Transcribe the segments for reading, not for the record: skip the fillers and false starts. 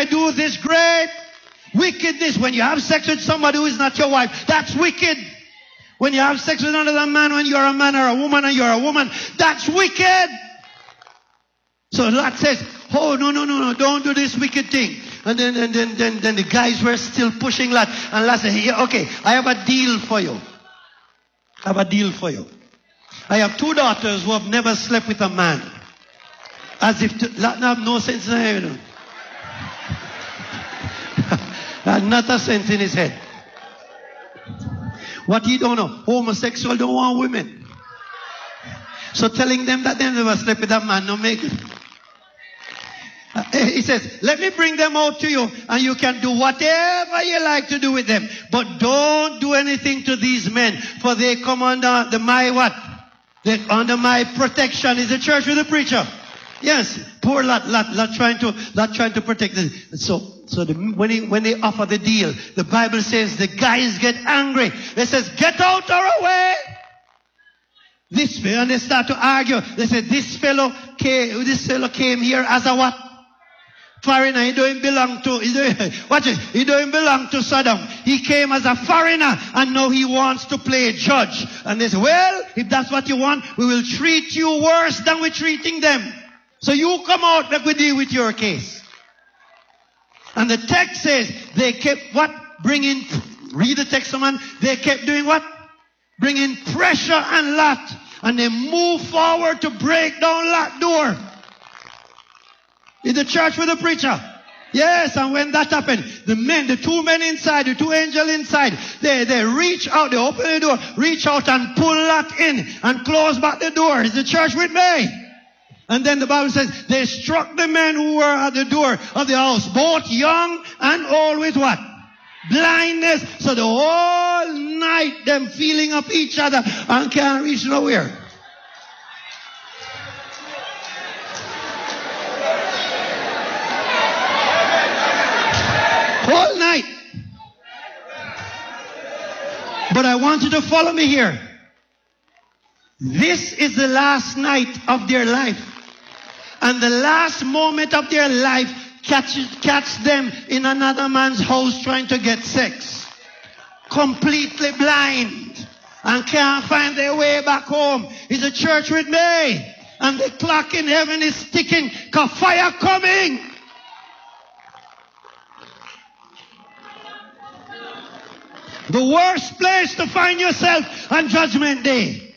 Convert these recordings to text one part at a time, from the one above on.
I do this great wickedness. When you have sex with somebody who is not your wife, that's wicked. When you have sex with another man, when you're a man or a woman and you're a woman, that's wicked. So Lot says, oh, no, don't do this wicked thing. And then the guys were still pushing Lot. And Lot said, yeah, okay, I have a deal for you. I have a deal for you. I have 2 daughters who have never slept with a man. As if Lot have no sense in his head. Not a sense in his head. What he don't know, homosexual don't want women. So telling them that they never slept with a man, no make it. He says, let me bring them out to you and you can do whatever you like to do with them. But don't do anything to these men, for they come under my what? They're under my protection. Is the church with the preacher? Yes. Poor Lot trying to protect them. So when they offer the deal, the Bible says the guys get angry. They says, get out or away. And they start to argue. They said, this fellow came here as a what? Foreigner. He don't belong to, he don't belong to Sodom. He came as a foreigner and now he wants to play judge. And they say, well, if that's what you want, we will treat you worse than we're treating them. So you come out, let me deal with your case. And the text says they kept what? Read the text, man. They kept doing what? Bringing pressure and Lot. And they moved forward to break down Lot's door. In the church with the preacher. Yes, and when that happened, the 2 men inside, the 2 angels inside, they reach out, they open the door, reach out and pull Lot in and close back the door. Is the church with me? And then the Bible says, they struck the men who were at the door of the house, both young and old with what? Blindness. So the whole night, them feeling up each other and can't reach nowhere. Whole night. But I want you to follow me here. This is the last night of their life. And the last moment of their life catch them in another man's house trying to get sex. Completely blind. And can't find their way back home. Is the church with me? And the clock in heaven is ticking. 'Cause fire coming. The worst place to find yourself on Judgment Day.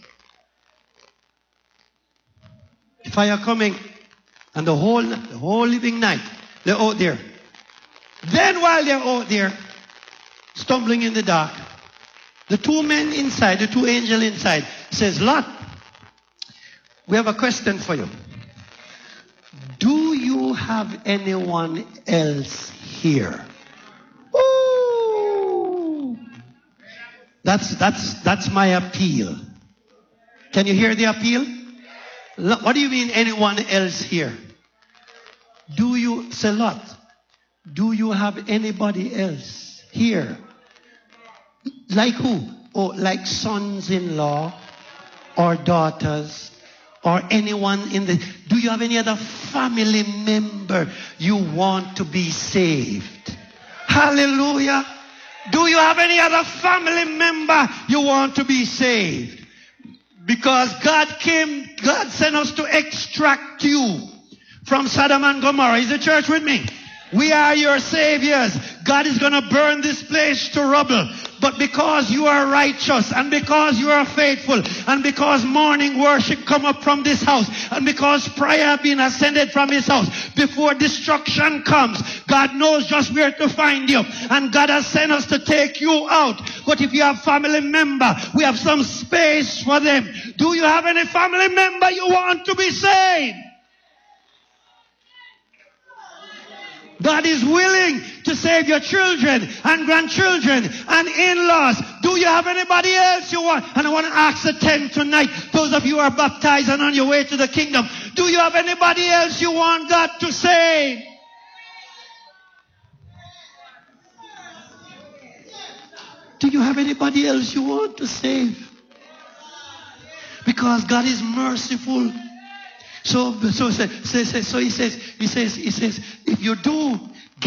Fire coming. And the whole living night, they're out there. Then while they're out there, stumbling in the dark, the 2 men inside, the 2 angels inside, says, Lot, we have a question for you. Do you have anyone else here? Ooh. That's my appeal. Can you hear the appeal? What do you mean anyone else here? Say, Lot, do you have anybody else here? Like who? Oh, like sons-in-law or daughters or anyone do you have any other family member you want to be saved? Hallelujah. Do you have any other family member you want to be saved? Because God sent us to extract you from Sodom and Gomorrah. Is the church with me? We are your saviors. God is going to burn this place to rubble. But because you are righteous and because you are faithful and because morning worship come up from this house and because prayer been ascended from his house, before destruction comes, God knows just where to find you. And God has sent us to take you out. But if you have family member, we have some space for them. Do you have any family member you want to be saved? God is willing to save your children and grandchildren and in-laws. Do you have anybody else you want? And I want to ask the 10 tonight, those of you who are baptized and on your way to the kingdom, do you have anybody else you want God to save? Do you have anybody else you want to save? Because God is merciful. So he says, if you do,